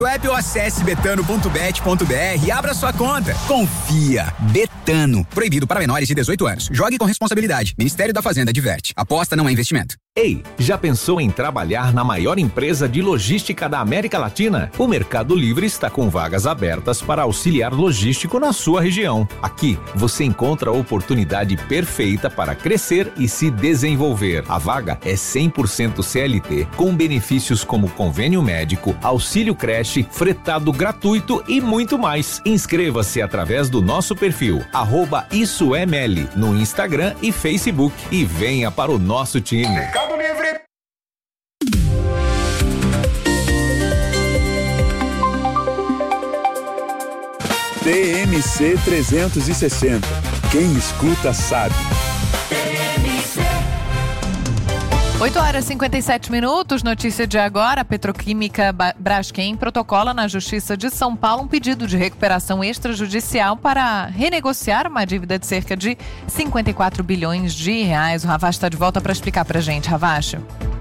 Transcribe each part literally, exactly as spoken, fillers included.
Web ou acesse betano ponto bet ponto br e abra sua conta. Confia. Betano. Proibido para menores de dezoito anos. Jogue com responsabilidade. Ministério da Fazenda adverte. Aposta não é investimento. Ei, já pensou em trabalhar na maior empresa de logística da América Latina? O Mercado Livre está com vagas abertas para auxiliar logístico na sua região. Aqui, você encontra a oportunidade perfeita para crescer e se desenvolver. A vaga é cem por cento C L T, com benefícios como convênio médico, auxílio creche, fretado gratuito e muito mais. Inscreva-se através do nosso perfil, arroba Isso é Meli, no Instagram e Facebook, e venha para o nosso time. Mercado Livre. T M C trezentos e sessenta. Quem escuta sabe. oito horas e cinquenta e sete minutos, notícia de agora. A Petroquímica Braskem protocola na Justiça de São Paulo um pedido de recuperação extrajudicial para renegociar uma dívida de cerca de cinquenta e quatro bilhões de reais. O Ravache está de volta para explicar para a gente. Ravache.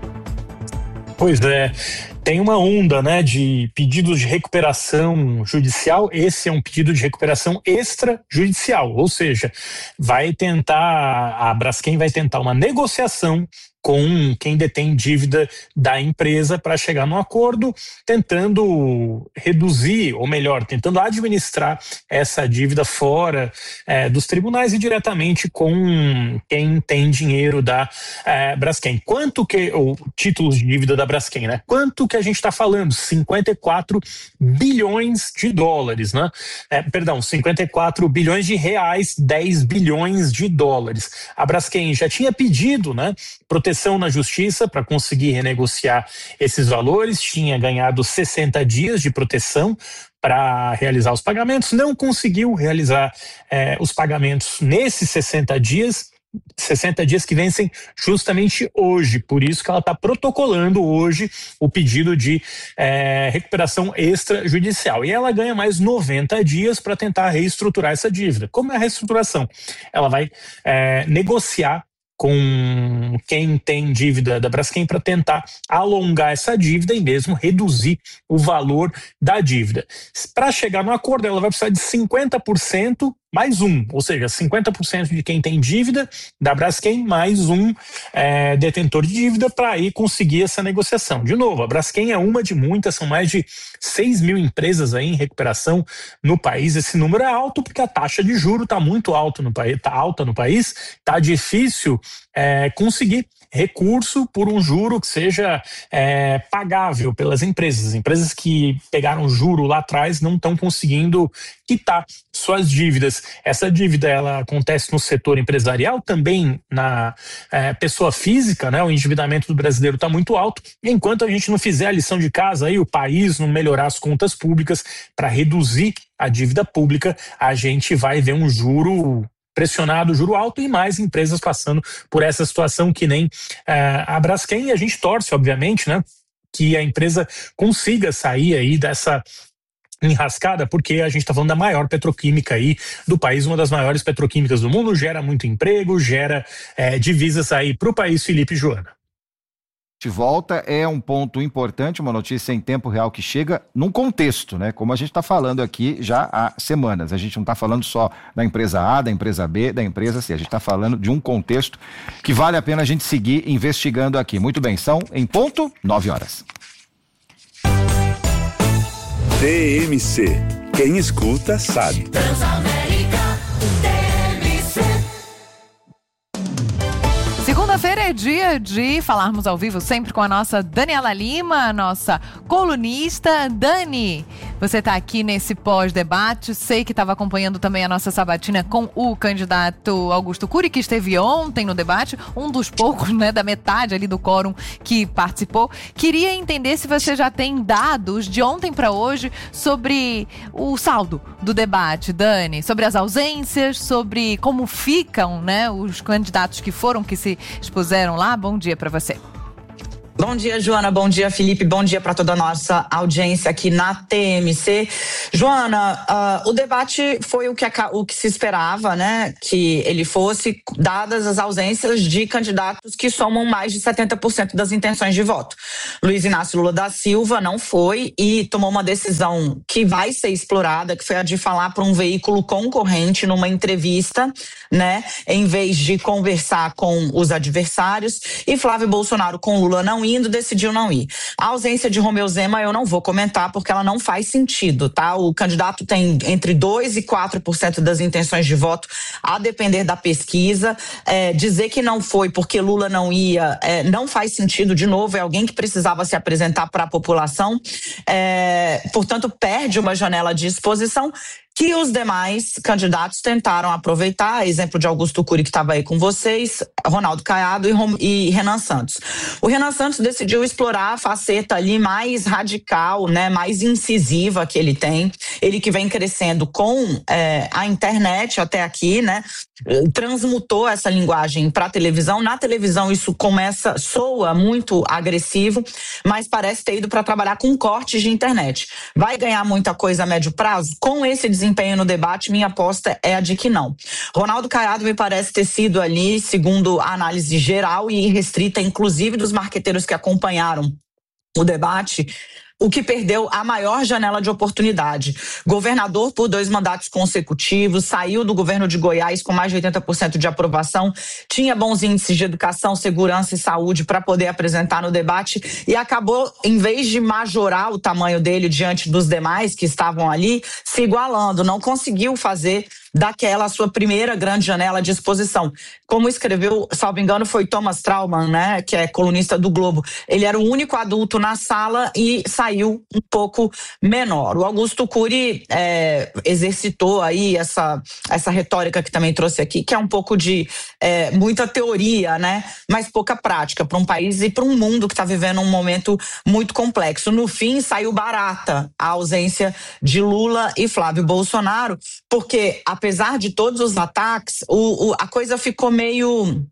Pois é, tem uma onda, né, de pedidos de recuperação judicial. Esse é um pedido de recuperação extrajudicial, ou seja, vai tentar, a Braskem vai tentar uma negociação com quem detém dívida da empresa para chegar num acordo, tentando reduzir, ou melhor, tentando administrar essa dívida fora é, dos tribunais e diretamente com quem tem dinheiro da é, Braskem. Quanto que, ou títulos de dívida da Braskem, né? Quanto que a gente está falando? cinquenta e quatro bilhões de dólares, né? É, perdão, cinquenta e quatro bilhões de reais, dez bilhões de dólares. A Braskem já tinha pedido, né, proteção na justiça para conseguir renegociar esses valores, tinha ganhado sessenta dias de proteção para realizar os pagamentos, não conseguiu realizar eh, os pagamentos nesses sessenta dias, sessenta dias que vencem justamente hoje, por isso que ela está protocolando hoje o pedido de eh, recuperação extrajudicial, e ela ganha mais noventa dias para tentar reestruturar essa dívida. Como é a reestruturação? Ela vai eh, negociar com quem tem dívida da Braskem para tentar alongar essa dívida e mesmo reduzir o valor da dívida. Para chegar no acordo, ela vai precisar de cinquenta por cento mais um, ou seja, cinquenta por cento de quem tem dívida da Braskem mais um é, detentor de dívida para aí conseguir essa negociação. De novo, a Braskem é uma de muitas, são mais de seis mil empresas aí em recuperação no país. Esse número é alto porque a taxa de juro está muito alto no país, está alta no país, está difícil é, conseguir recurso por um juro que seja é, pagável pelas empresas. As empresas que pegaram juro lá atrás não estão conseguindo quitar suas dívidas. Essa dívida ela acontece no setor empresarial, também na é, pessoa física, né? O endividamento do brasileiro está muito alto. E enquanto a gente não fizer a lição de casa aí, o país não melhorar as contas públicas para reduzir a dívida pública, a gente vai ver um juro pressionado, juro alto, e mais empresas passando por essa situação que nem uh, a Braskem. E a gente torce, obviamente, né, que a empresa consiga sair aí dessa enrascada, porque a gente está falando da maior petroquímica aí do país, uma das maiores petroquímicas do mundo, gera muito emprego, gera é, divisas aí para o país. Felipe e Joana. De volta é um ponto importante, uma notícia em tempo real que chega num contexto, né? Como a gente está falando aqui já há semanas. A gente não está falando só da empresa A, da empresa B, da empresa C. A gente está falando de um contexto que vale a pena a gente seguir investigando aqui. Muito bem, são em ponto nove horas. T M C. Quem escuta sabe. Segunda-feira é dia de falarmos ao vivo sempre com a nossa Daniela Lima, nossa colunista. Dani, você está aqui nesse pós-debate, sei que estava acompanhando também a nossa sabatina com o candidato Augusto Cury, que esteve ontem no debate, um dos poucos, né, da metade ali do quórum que participou. Queria entender se você já tem dados de ontem para hoje sobre o saldo do debate, Dani, sobre as ausências, sobre como ficam, né, os candidatos que foram, que se expuseram lá. Bom dia para você. Bom dia, Joana. Bom dia, Felipe. Bom dia para toda a nossa audiência aqui na T M C. Joana, uh, o debate foi o que, o que se esperava, né? Que ele fosse, dadas as ausências de candidatos que somam mais de setenta por cento das intenções de voto. Luiz Inácio Lula da Silva não foi e tomou uma decisão que vai ser explorada, que foi a de falar para um veículo concorrente numa entrevista, né? Em vez de conversar com os adversários. E Flávio Bolsonaro, com Lula não indo, decidiu não ir. A ausência de Romeu Zema eu não vou comentar porque ela não faz sentido, tá? O candidato tem entre dois e quatro por cento das intenções de voto, a depender da pesquisa. É, dizer que não foi porque Lula não ia, é, não faz sentido. De novo, é alguém que precisava se apresentar para a população. É, portanto, perde uma janela de exposição que os demais candidatos tentaram aproveitar, exemplo de Augusto Cury, que estava aí com vocês, Ronaldo Caiado e, Rom, e Renan Santos. O Renan Santos decidiu explorar a faceta ali mais radical, né, mais incisiva que ele tem, ele que vem crescendo com é, a internet até aqui, né, transmutou essa linguagem para a televisão. Na televisão isso começa, soa muito agressivo, mas parece ter ido para trabalhar com cortes de internet. Vai ganhar muita coisa a médio prazo? Com esse desempenho no debate, minha aposta é a de que não. Ronaldo Caiado me parece ter sido ali, segundo a análise geral e restrita, inclusive dos marqueteiros que acompanharam o debate, o que perdeu a maior janela de oportunidade. Governador por dois mandatos consecutivos, saiu do governo de Goiás com mais de oitenta por cento de aprovação, tinha bons índices de educação, segurança e saúde para poder apresentar no debate e acabou, em vez de majorar o tamanho dele diante dos demais que estavam ali, se igualando, não conseguiu fazer daquela sua primeira grande janela de exposição. Como escreveu, salvo engano, foi Thomas Trauman, né, que é colunista do Globo. Ele era o único adulto na sala e saiu um pouco menor. O Augusto Cury é, exercitou aí essa, essa retórica que também trouxe aqui, que é um pouco de é, muita teoria, né, mas pouca prática para um país e para um mundo que está vivendo um momento muito complexo. No fim, saiu barata a ausência de Lula e Flávio Bolsonaro, porque a apesar de todos os ataques, o, o, a coisa ficou meio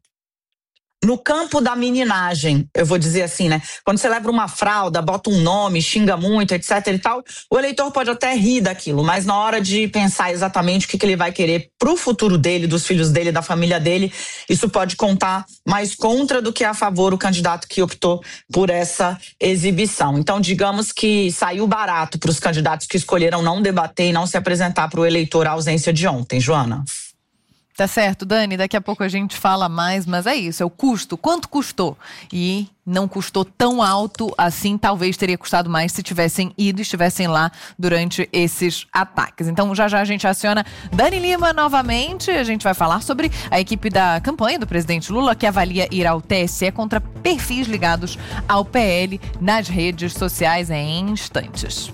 no campo da meninagem, eu vou dizer assim, né? Quando você leva uma fralda, bota um nome, xinga muito, etc e tal, o eleitor pode até rir daquilo, mas na hora de pensar exatamente o que, que ele vai querer pro futuro dele, dos filhos dele, da família dele, isso pode contar mais contra do que a favor o candidato que optou por essa exibição. Então, digamos que saiu barato para os candidatos que escolheram não debater e não se apresentar para o eleitor a ausência de ontem. Joana? Tá certo, Dani, daqui a pouco a gente fala mais, mas é isso, é o custo. Quanto custou? E não custou tão alto assim, talvez teria custado mais se tivessem ido e estivessem lá durante esses ataques. Então já já a gente aciona Dani Lima novamente, a gente vai falar sobre a equipe da campanha do presidente Lula que avalia ir ao T S E contra perfis ligados ao P L nas redes sociais em instantes.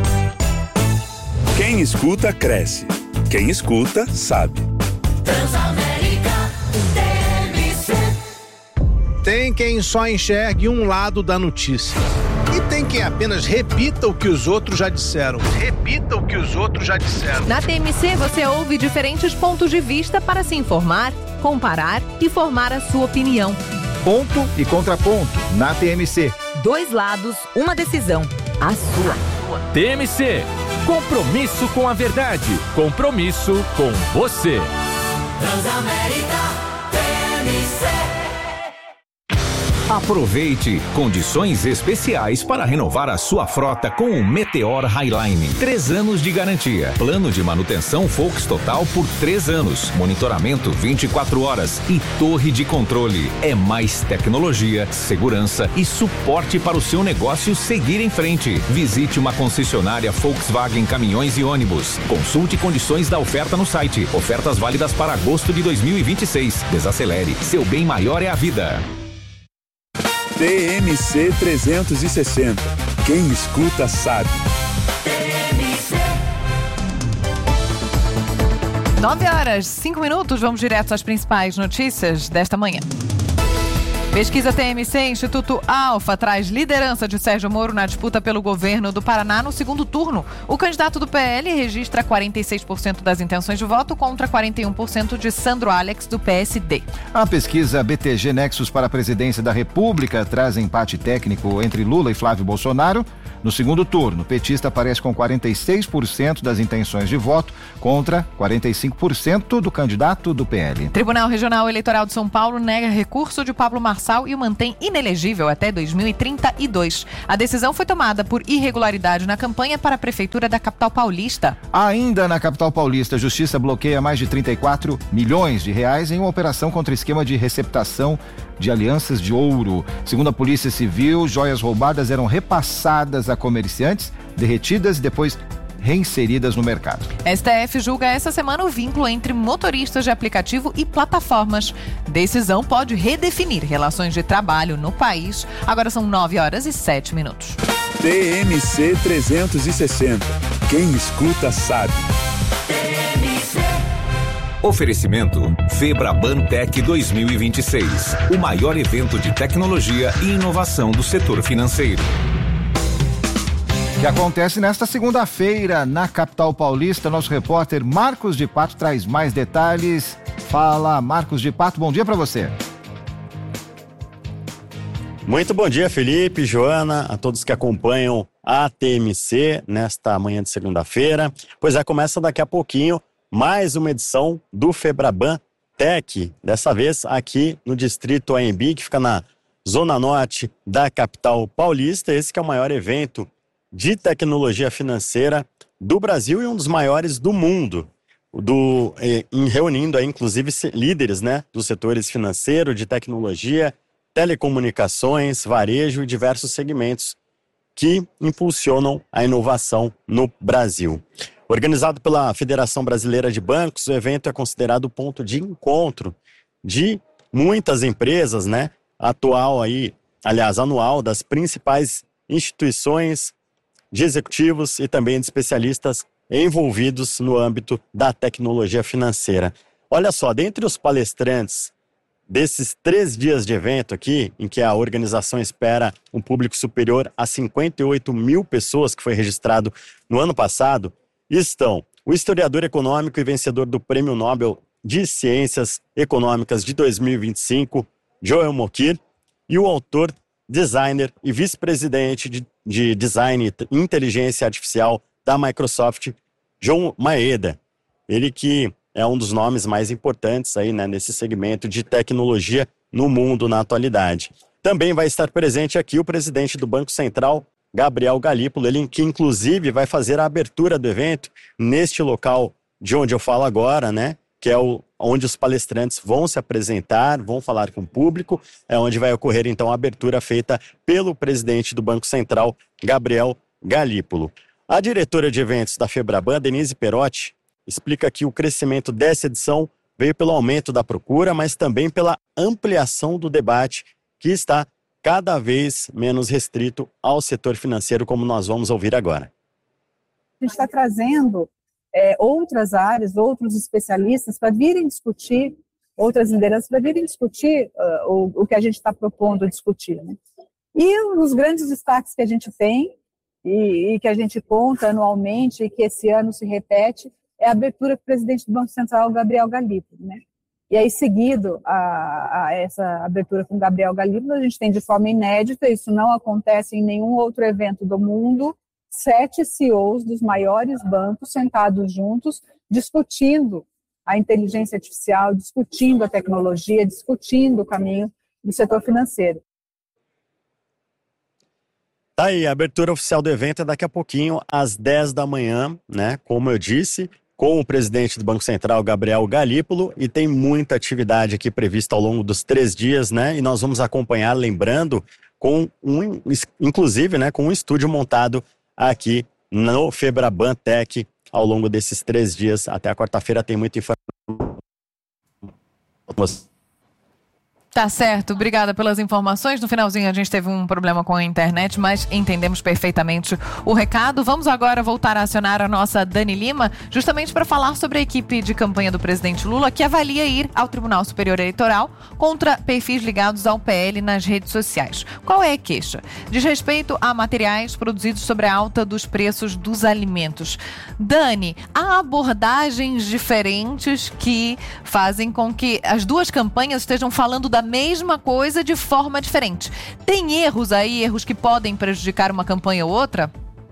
Quem escuta, cresce. Quem escuta, sabe. Transamérica T M C. Tem quem só enxergue um lado da notícia. E tem quem apenas repita o que os outros já disseram. Repita o que os outros já disseram. Na T M C você ouve diferentes pontos de vista para se informar, comparar e formar a sua opinião. Ponto e contraponto na T M C. Dois lados, uma decisão. A sua. T M C. Compromisso com a verdade. Compromisso com você. Transamérica T M C. Aproveite condições especiais para renovar a sua frota com o Meteor Highline. Três anos de garantia. Plano de manutenção Volks Total por três anos. Monitoramento vinte e quatro horas e torre de controle. É mais tecnologia, segurança e suporte para o seu negócio seguir em frente. Visite uma concessionária Volkswagen Caminhões e Ônibus. Consulte condições da oferta no site. Ofertas válidas para agosto de dois mil e vinte e seis. Desacelere. Seu bem maior é a vida. T M C trezentos e sessenta. Quem escuta sabe. nove horas, cinco minutos, vamos direto às principais notícias desta manhã. Pesquisa T M C, Instituto Alfa, traz liderança de Sérgio Moro na disputa pelo governo do Paraná no segundo turno. O candidato do P L registra quarenta e seis por cento das intenções de voto contra quarenta e um por cento de Sandro Alex, do P S D. A pesquisa B T G Nexus para a presidência da República traz empate técnico entre Lula e Flávio Bolsonaro. No segundo turno, o petista aparece com quarenta e seis por cento das intenções de voto contra quarenta e cinco por cento do candidato do P L. Tribunal Regional Eleitoral de São Paulo nega recurso de Pablo Marçal e o mantém inelegível até dois mil e trinta e dois. A decisão foi tomada por irregularidade na campanha para a Prefeitura da capital paulista. Ainda na capital paulista, a Justiça bloqueia mais de trinta e quatro milhões de reais em uma operação contra esquema de receptação de alianças de ouro. Segundo a Polícia Civil, joias roubadas eram repassadas a comerciantes, derretidas e depois reinseridas no mercado. S T F julga essa semana o vínculo entre motoristas de aplicativo e plataformas. Decisão pode redefinir relações de trabalho no país. Agora são nove horas e sete minutos. T M C trezentos e sessenta. Quem escuta sabe. Oferecimento Febraban Tech dois mil e vinte e seis, o maior evento de tecnologia e inovação do setor financeiro. Que acontece nesta segunda-feira na capital paulista. Nosso repórter Marcos de Pato traz mais detalhes. Fala, Marcos de Pato, bom dia para você. Muito bom dia, Felipe, Joana, a todos que acompanham a T M C nesta manhã de segunda-feira. Pois é, começa daqui a pouquinho mais uma edição do Febraban Tech, dessa vez aqui no distrito A M B, que fica na zona norte da capital paulista. Esse que é o maior evento de tecnologia financeira do Brasil e um dos maiores do mundo, do, em, reunindo aí, inclusive líderes, né, dos setores financeiro, de tecnologia, telecomunicações, varejo e diversos segmentos que impulsionam a inovação no Brasil. Organizado pela Federação Brasileira de Bancos, o evento é considerado o ponto de encontro de muitas empresas, né? Atual aí, aliás, anual, das principais instituições de executivos e também de especialistas envolvidos no âmbito da tecnologia financeira. Olha só, dentre os palestrantes desses três dias de evento aqui, em que a organização espera um público superior a cinquenta e oito mil pessoas, que foi registrado no ano passado, estão o historiador econômico e vencedor do Prêmio Nobel de Ciências Econômicas de dois mil e vinte e cinco, Joel Mokyr, e o autor, designer e vice-presidente de, de Design e Inteligência Artificial da Microsoft, John Maeda. Ele que é um dos nomes mais importantes aí, né, nesse segmento de tecnologia no mundo na atualidade. Também vai estar presente aqui o presidente do Banco Central, Gabriel Galípolo, ele que inclusive vai fazer a abertura do evento neste local de onde eu falo agora, né? Que é o, onde os palestrantes vão se apresentar, vão falar com o público, é onde vai ocorrer então a abertura feita pelo presidente do Banco Central, Gabriel Galípolo. A diretora de eventos da Febraban, Denise Perotti, explica que o crescimento dessa edição veio pelo aumento da procura, mas também pela ampliação do debate que está cada vez menos restrito ao setor financeiro, como nós vamos ouvir agora. A gente está trazendo é, outras áreas, outros especialistas para virem discutir, outras lideranças para virem discutir uh, o, o que a gente está propondo discutir, né? E um dos grandes destaques que a gente tem e, e que a gente conta anualmente e que esse ano se repete é a abertura do presidente do Banco Central, Gabriel Galípolo, né? E aí, seguido a, a essa abertura com Gabriel Galípolo, a gente tem de forma inédita, isso não acontece em nenhum outro evento do mundo, sete C E Os dos maiores bancos sentados juntos, discutindo a inteligência artificial, discutindo a tecnologia, discutindo o caminho do setor financeiro. Tá aí, a abertura oficial do evento é daqui a pouquinho, às dez da manhã, né? Como eu disse, com o presidente do Banco Central, Gabriel Galípolo, e tem muita atividade aqui prevista ao longo dos três dias, né? E nós vamos acompanhar, lembrando, com um, inclusive, né, com um estúdio montado aqui no Febraban Tech ao longo desses três dias. Até a quarta-feira tem muita informação. Tá certo, obrigada pelas informações. No finalzinho a gente teve um problema com a internet, mas entendemos perfeitamente o recado. Vamos agora voltar a acionar a nossa Dani Lima, justamente para falar sobre a equipe de campanha do presidente Lula, que avalia ir ao Tribunal Superior Eleitoral contra perfis ligados ao P L nas redes sociais. Qual é a queixa? Diz respeito a materiais produzidos sobre a alta dos preços dos alimentos. Dani, há abordagens diferentes que fazem com que as duas campanhas estejam falando da mesma coisa de forma diferente. Tem erros aí, erros que podem prejudicar uma campanha ou outra?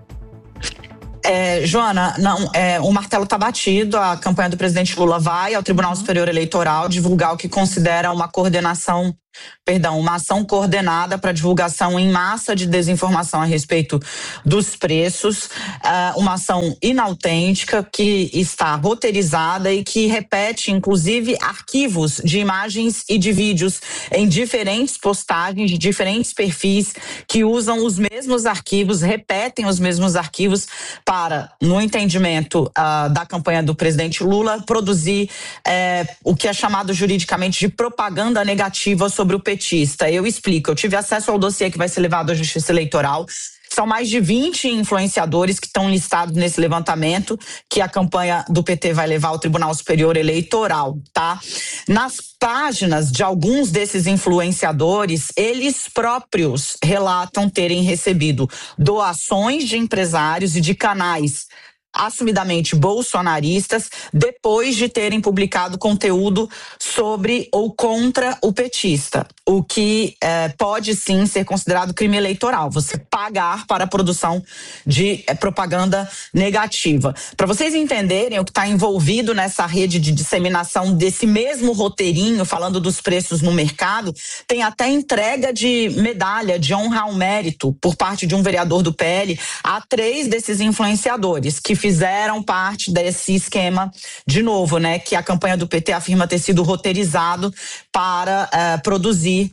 É, Joana, não, é, o martelo está batido, a campanha do presidente Lula vai ao Tribunal Superior Eleitoral divulgar o que considera uma coordenação, perdão, uma ação coordenada para divulgação em massa de desinformação a respeito dos preços, uh, uma ação inautêntica que está roteirizada e que repete, inclusive, arquivos de imagens e de vídeos em diferentes postagens, de diferentes perfis que usam os mesmos arquivos, repetem os mesmos arquivos para, no entendimento uh, da campanha do presidente Lula, produzir uh, o que é chamado juridicamente de propaganda negativa sobre sobre o petista. Eu explico, eu tive acesso ao dossiê que vai ser levado à Justiça Eleitoral. São mais de vinte influenciadores que estão listados nesse levantamento que a campanha do P T vai levar ao Tribunal Superior Eleitoral, tá? Nas páginas de alguns desses influenciadores, eles próprios relatam terem recebido doações de empresários e de canais assumidamente bolsonaristas, depois de terem publicado conteúdo sobre ou contra o petista, o que eh, pode sim ser considerado crime eleitoral, você pagar para a produção de eh, propaganda negativa. Para vocês entenderem o que está envolvido nessa rede de disseminação desse mesmo roteirinho, falando dos preços no mercado, tem até entrega de medalha de honra ao mérito por parte de um vereador do P L a três desses influenciadores que fizeram parte desse esquema, de novo, né, que a campanha do P T afirma ter sido roteirizado para uh, produzir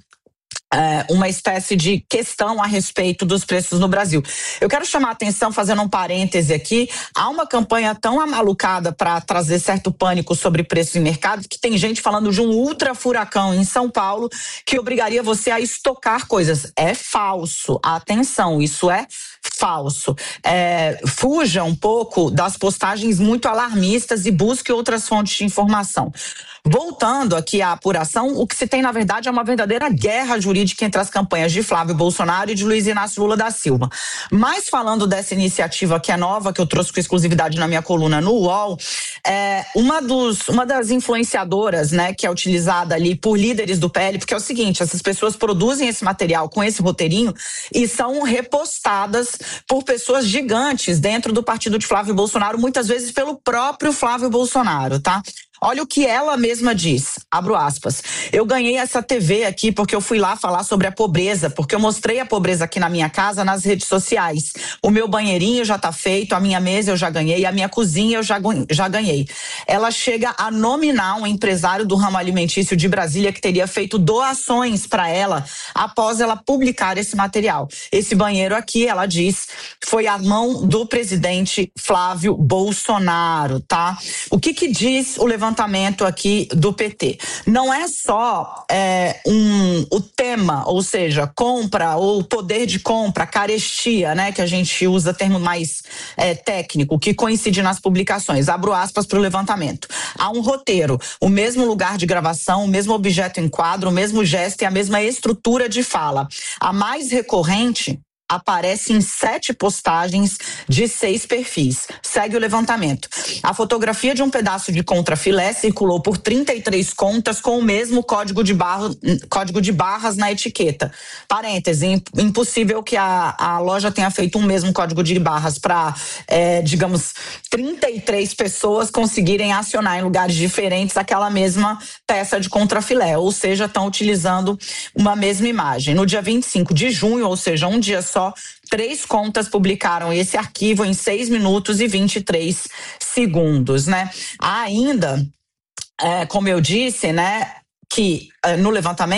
uh, uma espécie de questão a respeito dos preços no Brasil. Eu quero chamar a atenção, fazendo um parêntese aqui, há uma campanha tão amalucada para trazer certo pânico sobre preços em mercado, que tem gente falando de um ultra furacão em São Paulo que obrigaria você a estocar coisas. É falso. Atenção, isso é falso. É, fuja um pouco das postagens muito alarmistas e busque outras fontes de informação. Voltando aqui à apuração, o que se tem, na verdade, é uma verdadeira guerra jurídica entre as campanhas de Flávio Bolsonaro e de Luiz Inácio Lula da Silva. Mas falando dessa iniciativa que é nova, que eu trouxe com exclusividade na minha coluna no U O L, é, uma, dos, uma das influenciadoras, né, que é utilizada ali por líderes do P L, porque é o seguinte, essas pessoas produzem esse material com esse roteirinho e são repostadas por pessoas gigantes dentro do partido de Flávio Bolsonaro, muitas vezes pelo próprio Flávio Bolsonaro, tá? Olha o que ela mesma diz, abro aspas, eu ganhei essa T V aqui porque eu fui lá falar sobre a pobreza, porque eu mostrei a pobreza aqui na minha casa nas redes sociais. O meu banheirinho já tá feito, a minha mesa eu já ganhei, a minha cozinha eu já, já ganhei. Ela chega a nominar um empresário do ramo alimentício de Brasília que teria feito doações para ela após ela publicar esse material. Esse banheiro aqui, ela diz, foi a mão do presidente Flávio Bolsonaro, tá? O que que diz o levantamento levantamento aqui do P T. Não é só é, um, o tema, ou seja, compra ou poder de compra, carestia, né, que a gente usa termo mais é, técnico, que coincide nas publicações. Abro aspas para o levantamento. Há um roteiro, o mesmo lugar de gravação, o mesmo objeto em quadro, o mesmo gesto e a mesma estrutura de fala. A mais recorrente aparece em sete postagens de seis perfis. Segue o levantamento. A fotografia de um pedaço de contrafilé circulou por trinta e três contas com o mesmo código de, barra, código de barras na etiqueta. Parêntese, impossível que a, a loja tenha feito um mesmo código de barras para, é, digamos, trinta e três pessoas conseguirem acionar em lugares diferentes aquela mesma peça de contrafilé, ou seja, estão utilizando uma mesma imagem. No dia vinte e cinco de junho, ou seja, um dia só, três contas publicaram esse arquivo em seis minutos e vinte e três segundos, né? Há ainda, é, como eu disse, né, que é, no levantamento,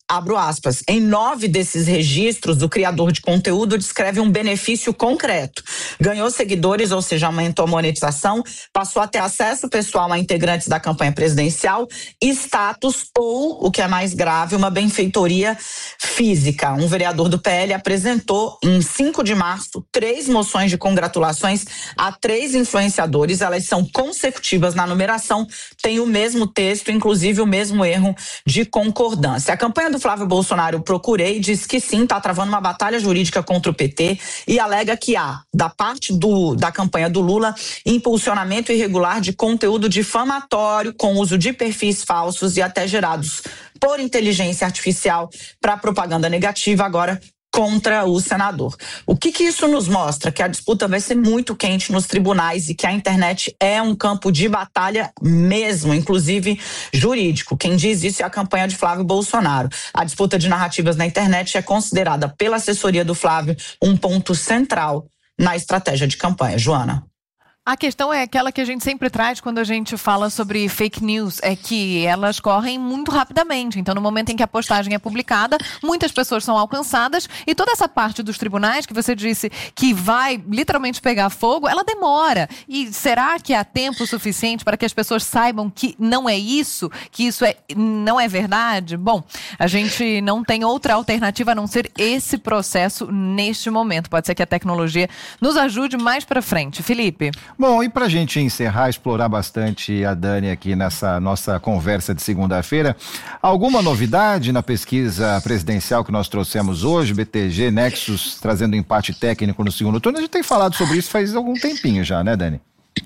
Abro aspas. Em nove desses registros, o criador de conteúdo descreve um benefício concreto. Ganhou seguidores, ou seja, aumentou a monetização, passou a ter acesso pessoal a integrantes da campanha presidencial, status ou, o que é mais grave, uma benfeitoria física. Um vereador do P L apresentou em cinco de março três moções de congratulações a três influenciadores. Elas são consecutivas na numeração, tem o mesmo texto, inclusive o mesmo erro de concordância. A campanha do Flávio Bolsonaro, procurei, diz que sim, está travando uma batalha jurídica contra o P T e alega que há, da parte do, da campanha do Lula, impulsionamento irregular de conteúdo difamatório com uso de perfis falsos e até gerados por inteligência artificial para propaganda negativa, agora contra o senador. O que que isso nos mostra? Que a disputa vai ser muito quente nos tribunais e que a internet é um campo de batalha mesmo, inclusive jurídico. Quem diz isso é a campanha de Flávio Bolsonaro. A disputa de narrativas na internet é considerada pela assessoria do Flávio um ponto central na estratégia de campanha. Joana. A questão é aquela que a gente sempre traz quando a gente fala sobre fake news, é que elas correm muito rapidamente. Então, no momento em que a postagem é publicada, muitas pessoas são alcançadas e toda essa parte dos tribunais que você disse que vai literalmente pegar fogo, ela demora. E será que há tempo suficiente para que as pessoas saibam que não é isso, que isso é, não é verdade? Bom, a gente não tem outra alternativa a não ser esse processo neste momento. Pode ser que a tecnologia nos ajude mais para frente. Felipe? Bom, e para a gente encerrar, explorar bastante a Dani aqui nessa nossa conversa de segunda-feira, alguma novidade na pesquisa presidencial que nós trouxemos hoje, B T G, Nexus, trazendo empate técnico no segundo turno? A gente tem falado sobre isso faz algum tempinho já, né, Dani?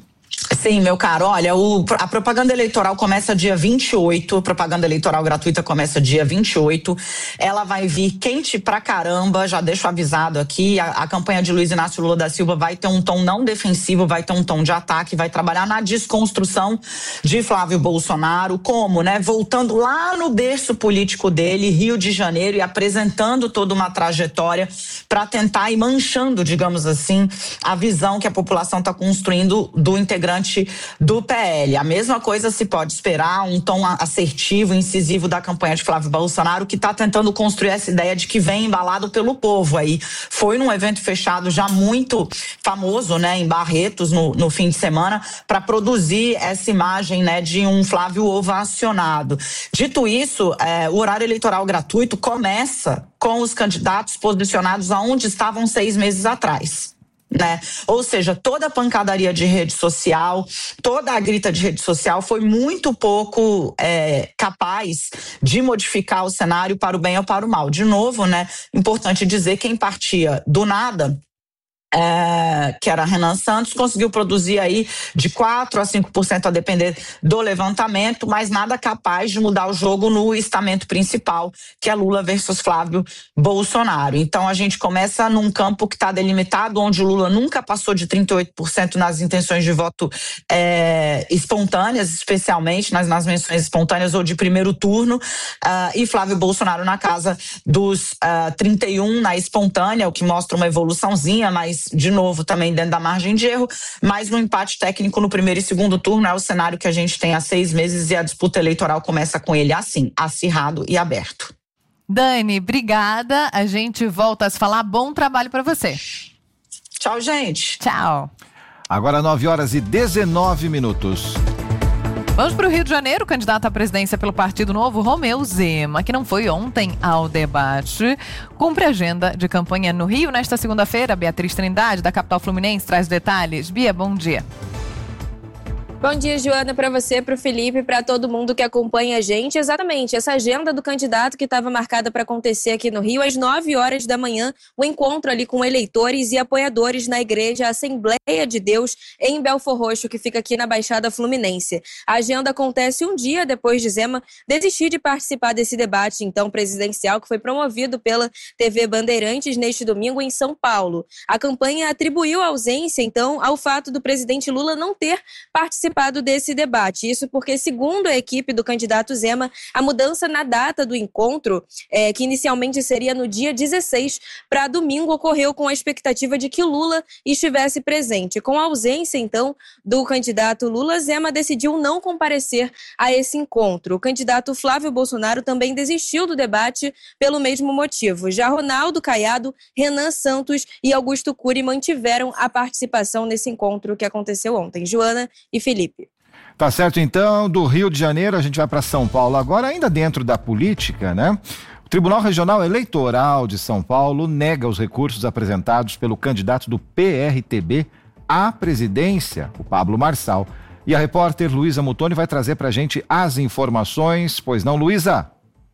Sim, meu caro, olha, o, a propaganda eleitoral começa dia vinte e oito, a propaganda eleitoral gratuita começa dia vinte e oito, ela vai vir quente pra caramba, já deixo avisado aqui, a, a campanha de Luiz Inácio Lula da Silva vai ter um tom não defensivo, vai ter um tom de ataque, vai trabalhar na desconstrução de Flávio Bolsonaro, como, né, voltando lá no berço político dele, Rio de Janeiro, e apresentando toda uma trajetória para tentar ir manchando, digamos assim, a visão que a população está construindo do integrante do P L. A mesma coisa se pode esperar, um tom assertivo, incisivo da campanha de Flávio Bolsonaro, que está tentando construir essa ideia de que vem embalado pelo povo aí. Foi num evento fechado já muito famoso, né, em Barretos, no, no fim de semana, para produzir essa imagem, né, de um Flávio ovacionado. Dito isso, é, o horário eleitoral gratuito começa com os candidatos posicionados aonde estavam seis meses atrás. Né? Ou seja, toda a pancadaria de rede social, toda a grita de rede social foi muito pouco é, capaz de modificar o cenário para o bem ou para o mal. De novo, né? Importante dizer, quem partia do nada, É, que era Renan Santos, conseguiu produzir aí de quatro a cinco por cento a depender do levantamento, mas nada capaz de mudar o jogo no estamento principal, que é Lula versus Flávio Bolsonaro. Então a gente começa num campo que está delimitado, onde o Lula nunca passou de trinta e oito por cento nas intenções de voto é, espontâneas, especialmente nas, nas menções espontâneas ou de primeiro turno, uh, e Flávio Bolsonaro na casa dos uh, trinta e um na espontânea, o que mostra uma evoluçãozinha, mas de novo, também dentro da margem de erro, mas no empate técnico no primeiro e segundo turno é o cenário que a gente tem há seis meses e a disputa eleitoral começa com ele assim, acirrado e aberto. Dani, obrigada. A gente volta a se falar. Bom trabalho para você. Tchau, gente. Tchau. Agora nove horas e dezenove minutos. Vamos para o Rio de Janeiro. O candidato à presidência pelo Partido Novo, Romeu Zema, que não foi ontem ao debate, cumpre agenda de campanha no Rio nesta segunda-feira. Beatriz Trindade, da capital fluminense, traz detalhes. Bia, bom dia. Bom dia, Joana, para você, para o Felipe, para todo mundo que acompanha a gente. Exatamente, essa agenda do candidato que estava marcada para acontecer aqui no Rio, às nove horas da manhã, o encontro ali com eleitores e apoiadores na igreja Assembleia de Deus, em Belfor Roxo, que fica aqui na Baixada Fluminense. A agenda acontece um dia depois de Zema desistir de participar desse debate, então, presidencial, que foi promovido pela T V Bandeirantes neste domingo em São Paulo. A campanha atribuiu a ausência, então, ao fato do presidente Lula não ter participado participado desse debate. Isso porque, segundo a equipe do candidato Zema, a mudança na data do encontro, é, que inicialmente seria no dia dezesseis, para domingo, ocorreu com a expectativa de que Lula estivesse presente. Com a ausência, então, do candidato Lula, Zema decidiu não comparecer a esse encontro. O candidato Flávio Bolsonaro também desistiu do debate pelo mesmo motivo. Já Ronaldo Caiado, Renan Santos e Augusto Cury mantiveram a participação nesse encontro que aconteceu ontem. Joana e Felipe. Tá certo, então, do Rio de Janeiro a gente vai para São Paulo agora, ainda dentro da política, né? O Tribunal Regional Eleitoral de São Paulo nega os recursos apresentados pelo candidato do P R T B à presidência, o Pablo Marçal. E a repórter Luísa Mutoni vai trazer pra gente as informações, pois não, Luísa?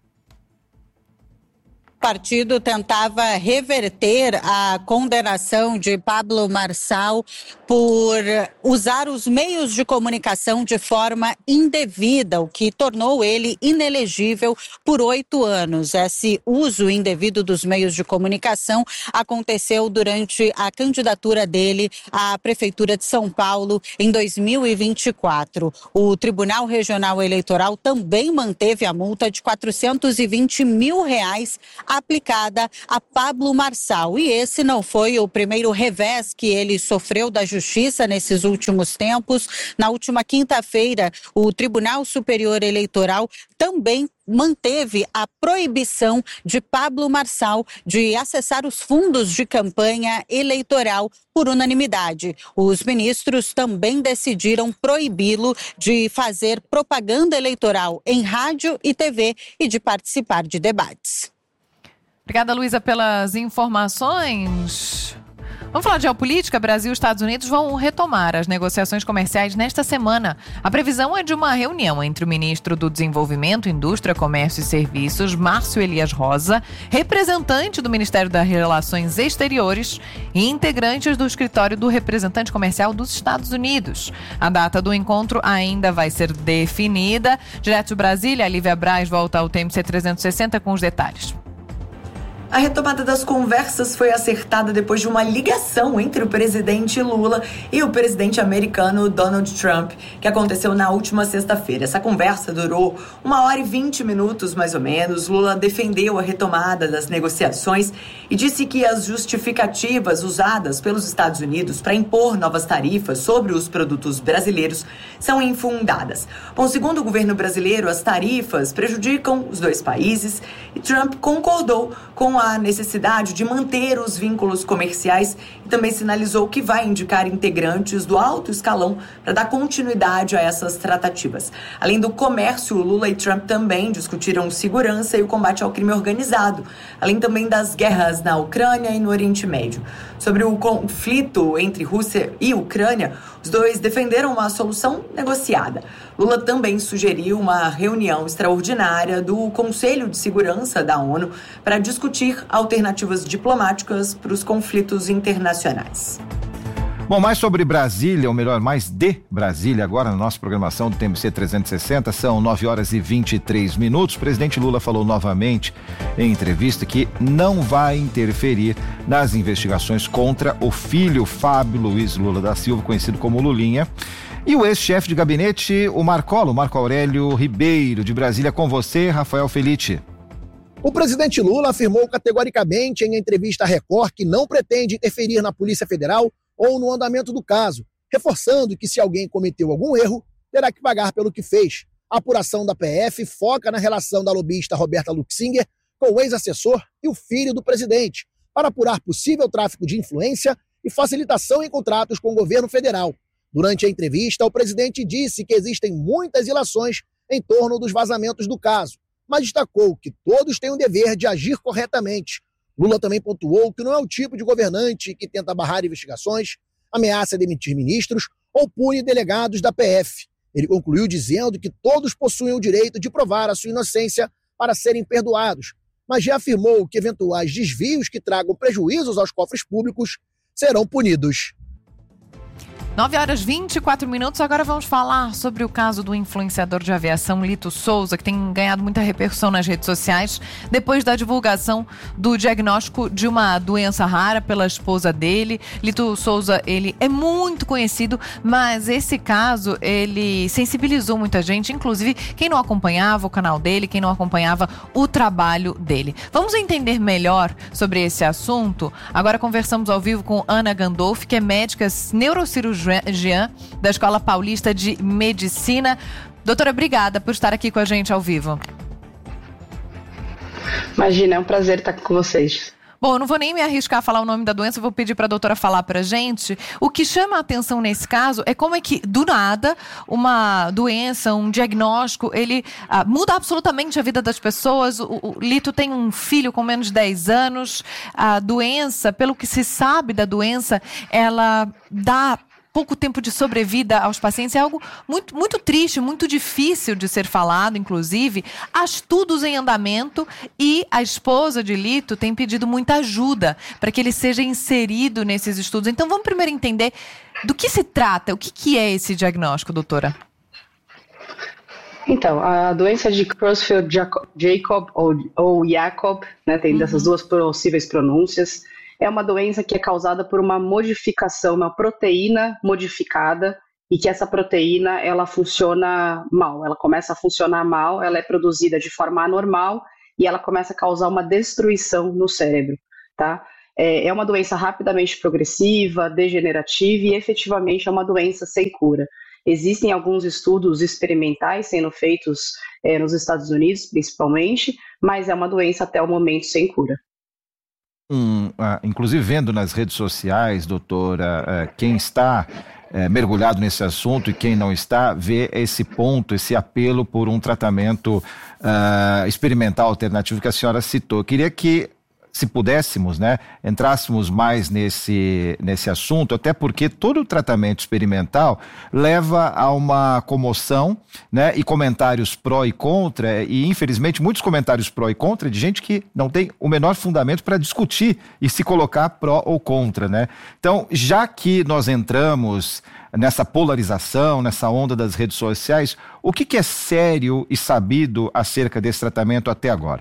O partido tentava reverter a condenação de Pablo Marçal por usar os meios de comunicação de forma indevida, o que tornou ele inelegível por oito anos. Esse uso indevido dos meios de comunicação aconteceu durante a candidatura dele à Prefeitura de São Paulo em dois mil e vinte e quatro. O Tribunal Regional Eleitoral também manteve a multa de quatrocentos e vinte mil reais aplicada a Pablo Marçal. E esse não foi o primeiro revés que ele sofreu da Justiça nesses últimos tempos. Na última quinta-feira, o Tribunal Superior Eleitoral também manteve a proibição de Pablo Marçal de acessar os fundos de campanha eleitoral por unanimidade. Os ministros também decidiram proibi-lo de fazer propaganda eleitoral em rádio e T V e de participar de debates. Obrigada, Luísa, pelas informações. Vamos falar de geopolítica. Brasil e Estados Unidos vão retomar as negociações comerciais nesta semana. A previsão é de uma reunião entre o ministro do Desenvolvimento, Indústria, Comércio e Serviços, Márcio Elias Rosa, representante do Ministério das Relações Exteriores e integrantes do escritório do representante comercial dos Estados Unidos. A data do encontro ainda vai ser definida. Direto de Brasília, a Lívia Braz volta ao T M C trezentos e sessenta com os detalhes. A retomada das conversas foi acertada depois de uma ligação entre o presidente Lula e o presidente americano Donald Trump, que aconteceu na última sexta-feira. Essa conversa durou uma hora e vinte minutos, mais ou menos. Lula defendeu a retomada das negociações e disse que as justificativas usadas pelos Estados Unidos para impor novas tarifas sobre os produtos brasileiros são infundadas. Bom, segundo o governo brasileiro, as tarifas prejudicam os dois países e Trump concordou com a necessidade de manter os vínculos comerciais e também sinalizou que vai indicar integrantes do alto escalão para dar continuidade a essas tratativas. Além do comércio, Lula e Trump também discutiram segurança e o combate ao crime organizado, além também das guerras na Ucrânia e no Oriente Médio. Sobre o conflito entre Rússia e Ucrânia, os dois defenderam uma solução negociada. Lula também sugeriu uma reunião extraordinária do Conselho de Segurança da ONU para discutir alternativas diplomáticas para os conflitos internacionais. Bom, mais sobre Brasília, ou melhor, mais de Brasília, agora na nossa programação do T M C trezentos e sessenta, são nove horas e vinte e três minutos. O presidente Lula falou novamente em entrevista que não vai interferir nas investigações contra o filho Fábio Luiz Lula da Silva, conhecido como Lulinha, e o ex-chefe de gabinete, o Marcolo, Marco Aurélio Ribeiro, de Brasília. Com você, Rafael Felitti. O presidente Lula afirmou categoricamente em entrevista à Record que não pretende interferir na Polícia Federal ou no andamento do caso, reforçando que se alguém cometeu algum erro, terá que pagar pelo que fez. A apuração da P F foca na relação da lobista Roberta Luxinger com o ex-assessor e o filho do presidente, para apurar possível tráfico de influência e facilitação em contratos com o governo federal. Durante a entrevista, o presidente disse que existem muitas ilações em torno dos vazamentos do caso, mas destacou que todos têm o dever de agir corretamente. Lula também pontuou que não é o tipo de governante que tenta barrar investigações, ameaça demitir ministros ou pune delegados da P F. Ele concluiu dizendo que todos possuem o direito de provar a sua inocência para serem perdoados, mas reafirmou que eventuais desvios que tragam prejuízos aos cofres públicos serão punidos. nove horas e vinte e quatro minutos, agora vamos falar sobre o caso do influenciador de aviação Lito Souza, que tem ganhado muita repercussão nas redes sociais, depois da divulgação do diagnóstico de uma doença rara pela esposa dele. Lito Souza, ele é muito conhecido, mas esse caso, ele sensibilizou muita gente, inclusive quem não acompanhava o canal dele, quem não acompanhava o trabalho dele. Vamos entender melhor sobre esse assunto. Agora conversamos ao vivo com Ana Gandolfi, que é médica neurocirurgiã da Escola Paulista de Medicina. Doutora, obrigada por estar aqui com a gente ao vivo. Imagina, é um prazer estar com vocês. Bom, eu não vou nem me arriscar a falar o nome da doença, vou pedir para a doutora falar para a gente. O que chama a atenção nesse caso é como é que, do nada, uma doença, um diagnóstico, ele ah, muda absolutamente a vida das pessoas. O, o Lito tem um filho com menos de dez anos. A doença, pelo que se sabe da doença, ela dá pouco tempo de sobrevida aos pacientes. É algo muito, muito triste, muito difícil de ser falado, inclusive. Há estudos em andamento e a esposa de Lito tem pedido muita ajuda para que ele seja inserido nesses estudos. Então, vamos primeiro entender do que se trata, o que, que é esse diagnóstico, doutora? Então, a doença de Creutzfeldt-Jakob ou, ou Jakob, né, tem dessas duas possíveis pronúncias. É uma doença que é causada por uma modificação, uma proteína modificada, e que essa proteína, ela funciona mal, ela começa a funcionar mal, ela é produzida de forma anormal e ela começa a causar uma destruição no cérebro, tá? É uma doença rapidamente progressiva, degenerativa e efetivamente é uma doença sem cura. Existem alguns estudos experimentais sendo feitos é, nos Estados Unidos, principalmente, mas é uma doença até o momento sem cura. Um, uh, inclusive vendo nas redes sociais, doutora, uh, quem está uh, mergulhado nesse assunto e quem não está, vê esse ponto, esse apelo por um tratamento uh, experimental alternativo que a senhora citou. Queria que, se pudéssemos, né, entrássemos mais nesse, nesse assunto, até porque todo o tratamento experimental leva a uma comoção, né, e comentários pró e contra, e infelizmente muitos comentários pró e contra de gente que não tem o menor fundamento para discutir e se colocar pró ou contra, né? Então, já que nós entramos nessa polarização, nessa onda das redes sociais, o que, que é sério e sabido acerca desse tratamento até agora?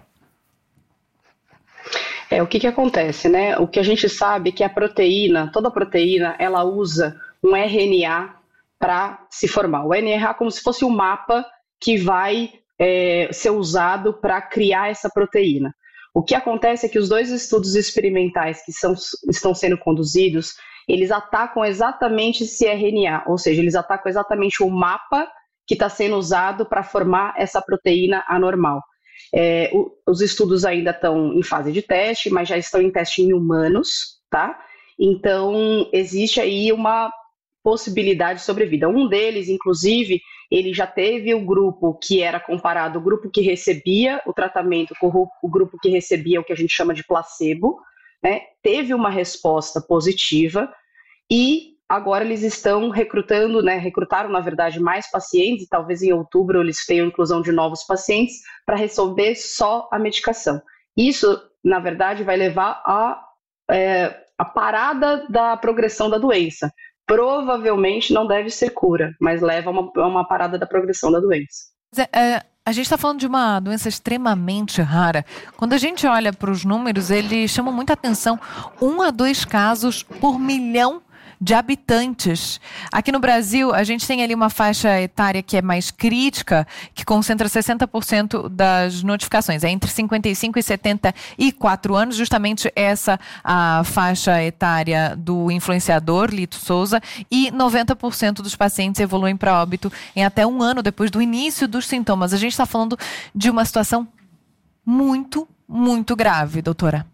É, o que que acontece, né? O que a gente sabe é que a proteína, toda proteína, ela usa um R N A para se formar. O R N A é como se fosse um mapa que vai é, ser usado para criar essa proteína. O que acontece é que os dois estudos experimentais que são, estão sendo conduzidos, eles atacam exatamente esse R N A, ou seja, eles atacam exatamente o mapa que está sendo usado para formar essa proteína anormal. É, o, os estudos ainda estão em fase de teste, mas já estão em teste em humanos, tá? Então, existe aí uma possibilidade de sobrevida. Um deles, inclusive, ele já teve o grupo que era comparado, o grupo que recebia o tratamento com o, o grupo que recebia o que a gente chama de placebo, né? Teve uma resposta positiva e agora eles estão recrutando, né, recrutaram, na verdade, mais pacientes, e talvez em outubro eles tenham inclusão de novos pacientes para receber só a medicação. Isso, na verdade, vai levar a, é, a parada da progressão da doença. Provavelmente não deve ser cura, mas leva a uma, a uma parada da progressão da doença. É, é, a gente está falando de uma doença extremamente rara. Quando a gente olha para os números, eles chamam muita atenção. Um a dois casos por milhão de habitantes. Aqui no Brasil, a gente tem ali uma faixa etária que é mais crítica, que concentra sessenta por cento das notificações. É entre cinquenta e cinco e setenta e quatro anos, justamente essa a faixa etária do influenciador Lito Souza, e noventa por cento dos pacientes evoluem para óbito em até um ano depois do início dos sintomas. A gente está falando de uma situação muito, muito grave, doutora.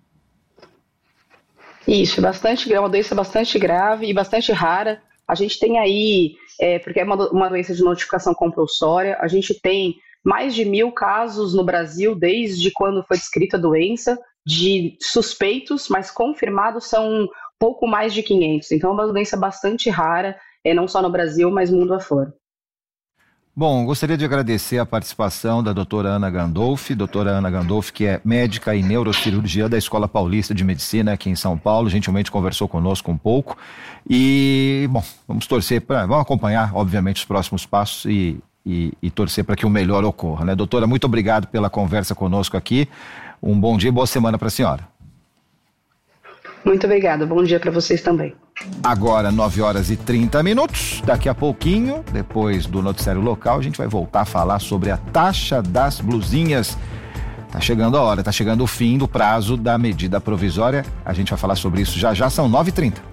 Isso, bastante, é uma doença bastante grave e bastante rara. A gente tem aí, é, porque é uma, uma doença de notificação compulsória, a gente tem mais de mil casos no Brasil desde quando foi descrita a doença, de suspeitos, mas confirmados são pouco mais de quinhentos. Então é uma doença bastante rara, é, não só no Brasil, mas mundo afora. Bom, gostaria de agradecer a participação da doutora Ana Gandolfi, doutora Ana Gandolfi, que é médica e neurocirurgiã da Escola Paulista de Medicina aqui em São Paulo, gentilmente conversou conosco um pouco e, bom, vamos torcer para, vamos acompanhar, obviamente, os próximos passos e, e, e torcer para que o melhor ocorra, né? Doutora, muito obrigado pela conversa conosco aqui, um bom dia e boa semana para a senhora. Muito obrigada, bom dia para vocês também. Agora, nove horas e trinta minutos. Daqui a pouquinho, depois do noticiário local, a gente vai voltar a falar sobre a taxa das blusinhas. Tá chegando a hora, tá chegando o fim do prazo da medida provisória. A gente vai falar sobre isso já já, são nove e trinta.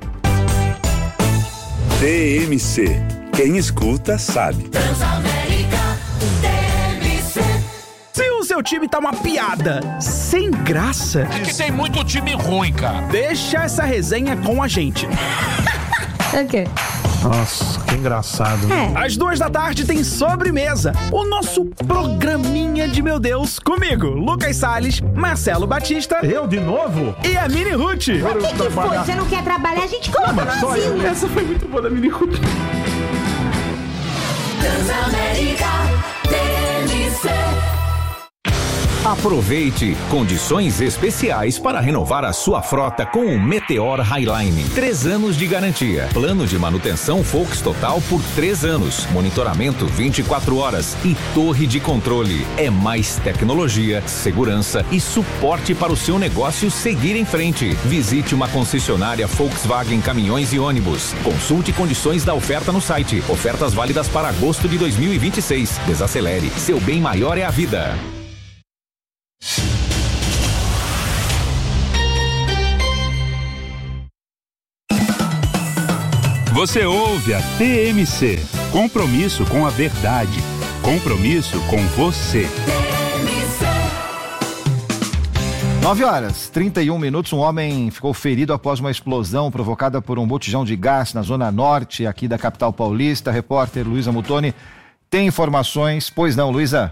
T M C. Quem escuta sabe. Transamérica T M C. Se o seu time tá uma piada, sem graça... É que tem muito time ruim, cara. Deixa essa resenha com a gente. É o quê? Nossa, que engraçado. É. Às duas da tarde tem Sobremesa, o nosso programinha de meu Deus, comigo, Lucas Salles, Marcelo Batista. Eu de novo? E a Mini Ruth. O que, que foi? Você não quer trabalhar? A gente coloca no asilo. Essa foi muito boa da Mini Ruth. Transamérica T M C. Aproveite condições especiais para renovar a sua frota com o Meteor Highline. Três anos de garantia. Plano de manutenção Volks Total por três anos. Monitoramento vinte e quatro horas e torre de controle. É mais tecnologia, segurança e suporte para o seu negócio seguir em frente. Visite uma concessionária Volkswagen Caminhões e Ônibus. Consulte condições da oferta no site. Ofertas válidas para agosto de dois mil e vinte e seis. Desacelere. Seu bem maior é a vida. Você ouve a T M C. Compromisso com a verdade. Compromisso com você. nove horas, trinta e um minutos. Um homem ficou ferido após uma explosão provocada por um botijão de gás na zona norte aqui da capital paulista. Repórter Luísa Mutoni tem informações. Pois não, Luísa?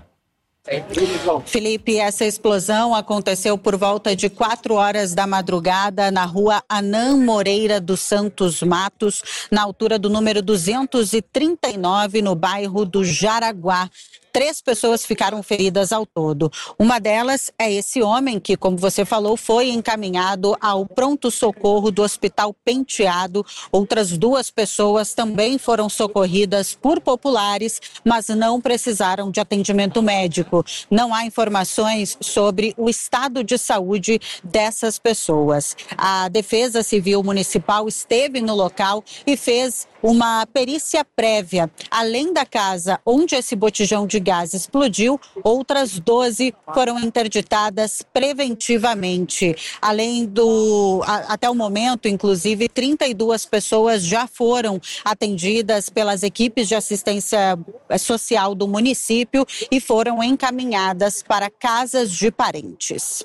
Felipe, essa explosão aconteceu por volta de quatro horas da madrugada na rua Anã Moreira dos Santos Matos, na altura do número duzentos e trinta e nove, no bairro do Jaraguá. Três pessoas ficaram feridas ao todo. Uma delas é esse homem que, como você falou, foi encaminhado ao pronto-socorro do Hospital Penteado. Outras duas pessoas também foram socorridas por populares, mas não precisaram de atendimento médico. Não há informações sobre o estado de saúde dessas pessoas. A Defesa Civil Municipal esteve no local e fez uma perícia prévia. Além da casa onde esse botijão de gás explodiu, outras doze foram interditadas preventivamente. Além do, a, até o momento, inclusive, trinta e duas pessoas já foram atendidas pelas equipes de assistência social do município e foram encaminhadas para casas de parentes.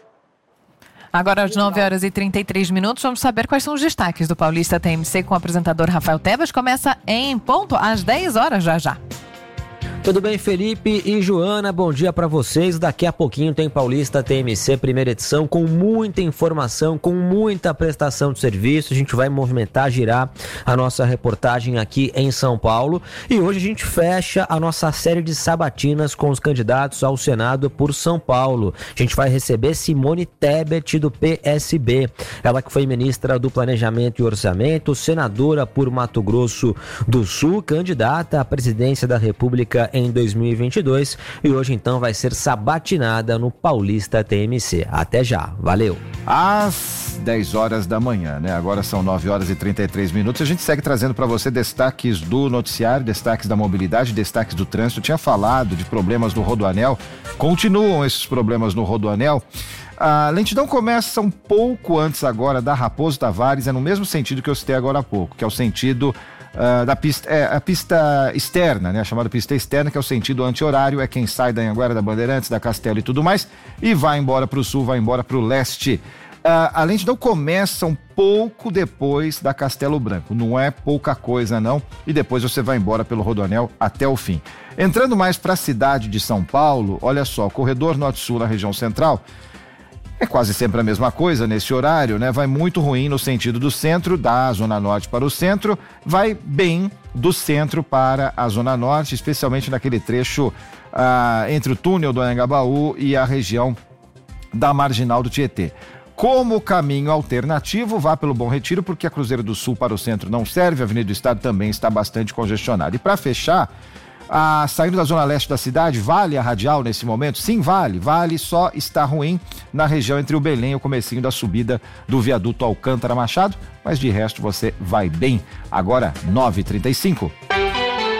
Agora, às nove horas e trinta e três minutos, vamos saber quais são os destaques do Paulista T M C com o apresentador Rafael Tebas. Começa em ponto às dez horas, já já. Tudo bem, Felipe e Joana? Bom dia para vocês. Daqui a pouquinho tem Paulista T M C, primeira edição, com muita informação, com muita prestação de serviço. A gente vai movimentar, girar a nossa reportagem aqui em São Paulo. E hoje a gente fecha a nossa série de sabatinas com os candidatos ao Senado por São Paulo. A gente vai receber Simone Tebet, do P S B. Ela que foi ministra do Planejamento e Orçamento, senadora por Mato Grosso do Sul, candidata à presidência da República em dois mil e vinte e dois, e hoje então vai ser sabatinada no Paulista T M C. Até já, valeu! Às dez horas da manhã, né? Agora são nove horas e trinta e três minutos. A gente segue trazendo para você destaques do noticiário, destaques da mobilidade, destaques do trânsito. Eu tinha falado de problemas no Rodoanel. Continuam esses problemas no Rodoanel. A lentidão começa um pouco antes agora da Raposo Tavares, é no mesmo sentido que eu citei agora há pouco, que é o sentido Uh, da pista, é, a pista externa, né? A chamada pista externa, que é o sentido anti-horário, é quem sai da Anhanguera, da Bandeirantes, da Castelo e tudo mais, e vai embora para o sul, vai embora para o leste. Uh, a lentidão começa um pouco depois da Castelo Branco, não é pouca coisa não, e depois você vai embora pelo Rodoanel até o fim. Entrando mais para a cidade de São Paulo, olha só, corredor norte-sul na região central, É quase sempre a mesma coisa nesse horário, né? Vai muito ruim no sentido do centro, da Zona Norte para o centro, vai bem do centro para a Zona Norte, especialmente naquele trecho ah, entre o túnel do Anhangabaú e a região da Marginal do Tietê. Como caminho alternativo, vá pelo Bom Retiro, porque a Cruzeiro do Sul para o centro não serve, a Avenida do Estado também está bastante congestionada. E para fechar, a, saindo da zona leste da cidade, vale a radial nesse momento? Sim, vale. Vale, só está ruim na região entre o Belém e o comecinho da subida do viaduto Alcântara Machado, mas de resto você vai bem. Agora, nove e trinta e cinco.